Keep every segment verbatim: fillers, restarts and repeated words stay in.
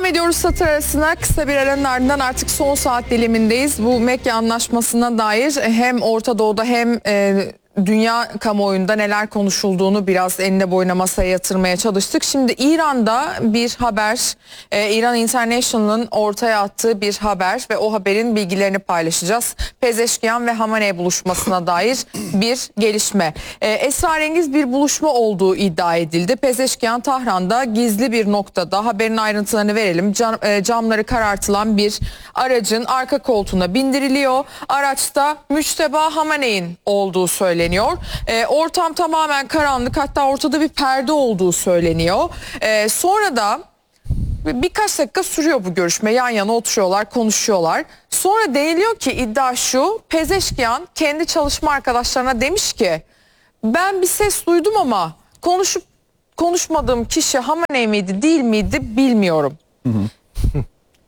ediyoruz satır arasına. Kısa bir aranın ardından artık son saat dilimindeyiz. Bu Mekke Anlaşması'na dair hem Orta Doğu'da hem e, dünya kamuoyunda neler konuşulduğunu biraz enine boyuna masaya yatırmaya çalıştık. Şimdi İran'da bir haber, e, İran International'ın ortaya attığı bir haber ve o haberin bilgilerini paylaşacağız. Pezeşkiyan ve Hamaney buluşmasına dair bir gelişme. E, esrarengiz bir buluşma olduğu iddia edildi. Pezeşkiyan Tahran'da gizli bir noktada, haberin ayrıntılarını verelim, Cam, e, camları karartılan bir aracın arka koltuğuna bindiriliyor. Araçta Müçteba Hamaney'in olduğu söyleniyor. E, ortam tamamen karanlık, hatta ortada bir perde olduğu söyleniyor. E, sonra da birkaç dakika sürüyor bu görüşme. Yan yana oturuyorlar, konuşuyorlar. Sonra deniliyor ki iddia şu: Pezeşkiyan kendi çalışma arkadaşlarına demiş ki ben bir ses duydum ama konuşup konuşmadığım kişi Hamaney miydi değil miydi bilmiyorum. Hı hı.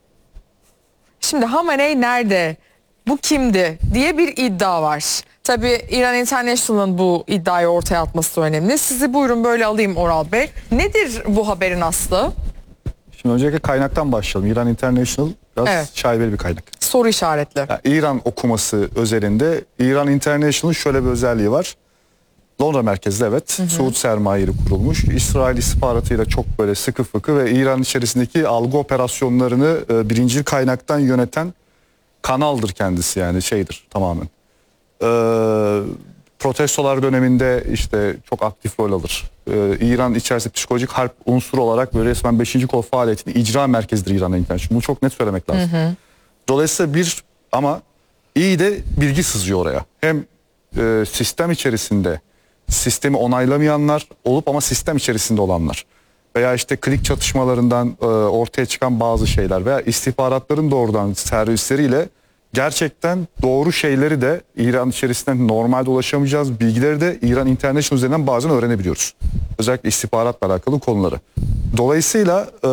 Şimdi Hamaney nerede? Bu kimdi diye bir iddia var. Tabii İran International'ın bu iddiayı ortaya atması önemli. Sizi buyurun böyle alayım Oral Bey. Nedir bu haberin aslı? Şimdi öncelikle kaynaktan başlayalım. İran International biraz evet. şaibeli bir kaynak. Soru işaretli. Yani İran okuması özelinde İran International'ın şöyle bir özelliği var. Londra merkezli, evet. Hı hı. Suud sermayeli kurulmuş. İsrail istihbaratıyla çok böyle sıkı fıkı ve İran içerisindeki algı operasyonlarını e, birinci kaynaktan yöneten kanaldır kendisi, yani şeydir tamamen. Ee, protestolar döneminde işte çok aktif rol alır. Ee, İran içerisinde psikolojik harp unsuru olarak böyle resmen beşinci kol faaliyetinin icra merkezidir İran'a International. Bunu çok net söylemek lazım. Hı hı. Dolayısıyla bir ama iyi de bilgi sızıyor oraya. Hem e, sistem içerisinde sistemi onaylamayanlar olup ama sistem içerisinde olanlar. Veya işte klik çatışmalarından e, ortaya çıkan bazı şeyler veya istihbaratların doğrudan servisleriyle gerçekten doğru şeyleri de İran içerisinden normalde ulaşamayacağız bilgileri de İran International üzerinden bazen öğrenebiliyoruz. Özellikle istihbaratla alakalı konuları. Dolayısıyla e,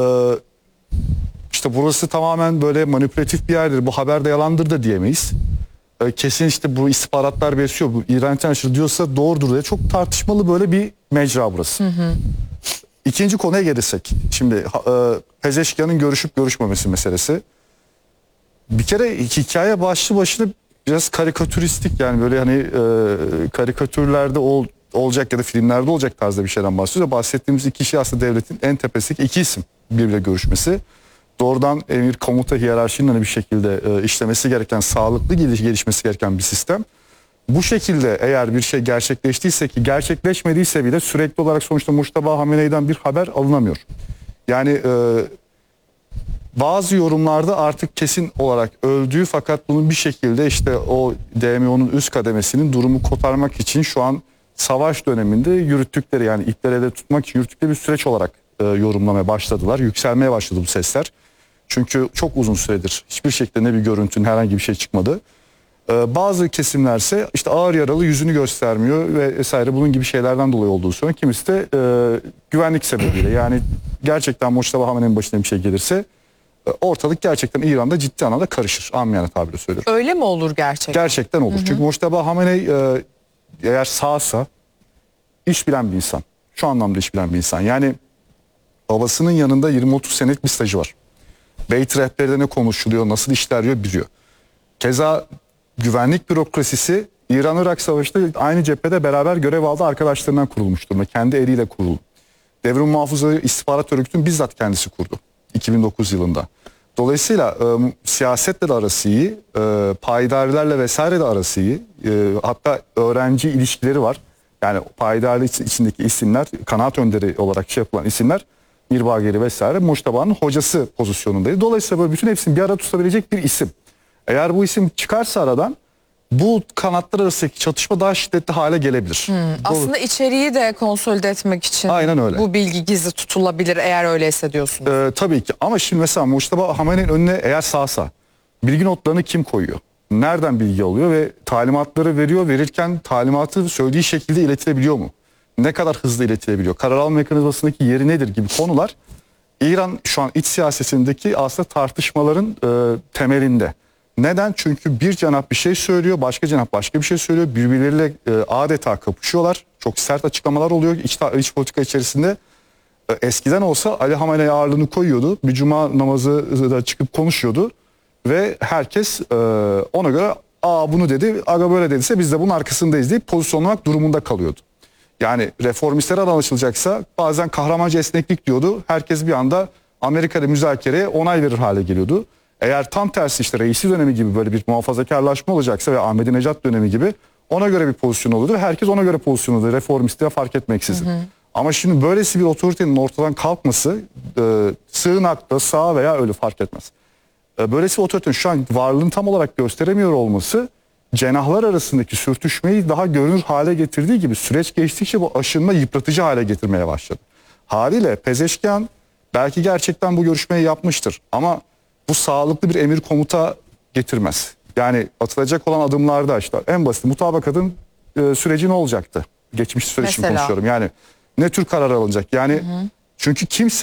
işte burası tamamen böyle manipülatif bir yerdir. Bu haber de yalandır da diyemeyiz. E, kesin işte bu istihbaratlar besliyor. Bu İran International diyorsa doğrudur diye çok tartışmalı böyle bir mecra burası. Hı hı. İkinci konuya gelirsek. Şimdi e, Pezeşkiyan'ın görüşüp görüşmemesi meselesi. Bir kere hikaye başlı başına biraz karikatüristik, yani böyle hani e, karikatürlerde ol, olacak ya da filmlerde olacak tarzda bir şeyden bahsediyoruz. Bahsettiğimiz iki kişi aslında devletin en tepesindeki iki isim birbiriyle görüşmesi. Doğrudan emir komuta hiyerarşinin hani bir şekilde e, işlemesi gereken, sağlıklı geliş, gelişmesi gereken bir sistem. Bu şekilde eğer bir şey gerçekleştiyse, ki gerçekleşmediyse bile sürekli olarak sonuçta Muştaba Hamaney'den bir haber alınamıyor. Yani e, bazı yorumlarda artık kesin olarak öldüğü, fakat bunun bir şekilde işte o D M O'nun üst kademesinin durumu kotarmak için şu an savaş döneminde yürüttükleri, yani ipleri de tutmak için yürüttükleri bir süreç olarak e, yorumlamaya başladılar. Yükselmeye başladı bu sesler. Çünkü çok uzun süredir hiçbir şekilde ne bir görüntünün herhangi bir şey çıkmadı. E, bazı kesimlerse işte ağır yaralı, yüzünü göstermiyor ve vesaire, bunun gibi şeylerden dolayı olduğu söyleniyor. Kimisi de e, güvenlik sebebiyle, yani gerçekten Muştaba Hamaney'in başına bir şey gelirse ortalık gerçekten İran'da ciddi anlamda karışır. Amiyane tabiri söylüyorum. Öyle mi olur gerçekten? Gerçekten olur. Hı hı. Çünkü Muştaba Hamaney e, eğer sağsa iş bilen bir insan. Şu anlamda iş bilen bir insan. Yani babasının yanında yirmi otuz senelik bir stajı var. Beyt rehberinde ne konuşuluyor, nasıl işler biliyor. Keza güvenlik bürokrasisi İran-Irak Savaşı'nda aynı cephede beraber görev aldığı arkadaşlarından kurulmuş durumda. Kendi eliyle kuruldu. Devrim Muhafızları İstihbarat Örgütü'nün bizzat kendisi kurdu. iki bin dokuz yılında. Dolayısıyla e, siyasetle de arası iyi, e, payidarilerle vesaire de arası iyi. E, hatta öğrenci ilişkileri var. Yani payidari içindeki isimler, kanaat önderi olarak şey yapılan isimler, Mirbageri vesaire, Muştaba'nın hocası pozisyonundaydı. Dolayısıyla böyle bütün hepsini bir arada tutabilecek bir isim. Eğer bu isim çıkarsa aradan, bu kanatlar arasındaki çatışma daha şiddetli hale gelebilir. Hmm, aslında içeriği de konsolide etmek için aynen öyle. Bu bilgi gizli tutulabilir eğer öyleyse diyorsunuz. Ee, tabii ki, ama şimdi mesela Muştaba Hamaney'in önüne eğer sağsa, bilgi notlarını kim koyuyor? Nereden bilgi alıyor ve talimatları veriyor? Verirken talimatı söylediği şekilde iletilebiliyor mu? Ne kadar hızlı iletilebiliyor? Karar alma mekanizmasındaki yeri nedir gibi konular İran şu an iç siyasetindeki aslında tartışmaların e, temelinde. Neden? Çünkü bir cenah bir şey söylüyor, başka cenah başka bir şey söylüyor. Birbirleriyle e, adeta kapışıyorlar. Çok sert açıklamalar oluyor iç, iç politika içerisinde. E, eskiden olsa Ali Hamenei ağırlığını koyuyordu. Bir cuma namazı da çıkıp konuşuyordu. Ve herkes e, ona göre aa bunu dedi, aga böyle dediyse biz de bunun arkasındayız deyip pozisyonlamak durumunda kalıyordu. Yani reformistlere anlaşılacaksa bazen kahramanca esneklik diyordu. Herkes bir anda Amerika'da müzakereye onay verir hale geliyordu. Eğer tam tersi işte reisi dönemi gibi böyle bir muhafazakarlaşma olacaksa ve Ahmadinejad dönemi gibi ona göre bir pozisyon olurdu ve herkes ona göre pozisyon olurdu. Reformistliğe fark etmeksizin. Hı hı. Ama şimdi böylesi bir otoritenin ortadan kalkması e, sığınakta sağ veya ölü fark etmez. E, böylesi bir otoritenin şu an varlığını tam olarak gösteremiyor olması cenahlar arasındaki sürtüşmeyi daha görünür hale getirdiği gibi süreç geçtikçe bu aşınma yıpratıcı hale getirmeye başladı. Haliyle Pezeşkian belki gerçekten bu görüşmeyi yapmıştır ama bu sağlıklı bir emir komuta getirmez. Yani atılacak olan adımlarda işte en basit mutabakatın e, süreci ne olacaktı? Geçmiş süreç için Mesela? konuşuyorum. Yani ne tür karar alınacak? Yani hı hı. Çünkü kimse